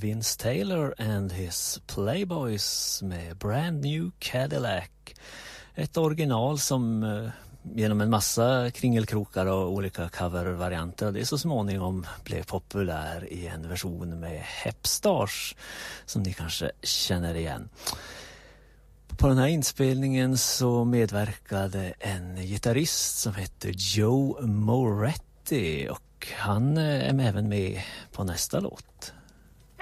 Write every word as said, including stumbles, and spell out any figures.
Vince Taylor and his Playboys med Brand New Cadillac. Ett original som eh, genom en massa kringelkrokar och olika covervarianter det så småningom blev populär i en version med Hepstars som ni kanske känner igen. På den här inspelningen så medverkade en gitarrist som heter Joe Moretti och han är även med på nästa låt.